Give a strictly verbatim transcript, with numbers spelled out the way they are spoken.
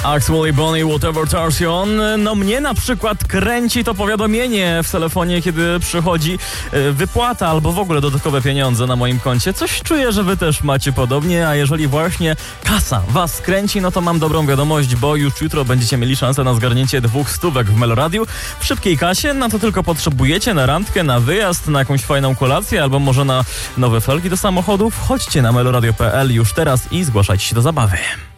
Actually Bonnie, whatever turns you on. No mnie na przykład kręci to powiadomienie w telefonie, kiedy przychodzi wypłata albo w ogóle dodatkowe pieniądze na moim koncie. Coś czuję, że wy też macie podobnie, a jeżeli właśnie kasa was kręci, no to mam dobrą wiadomość, bo już jutro będziecie mieli szansę na zgarnięcie dwóch stówek w Meloradiu w szybkiej kasie. Na to tylko potrzebujecie, na randkę, na wyjazd, na jakąś fajną kolację albo może na nowe felgi do samochodów. Chodźcie na meloradio kropka p l już teraz i zgłaszajcie się do zabawy.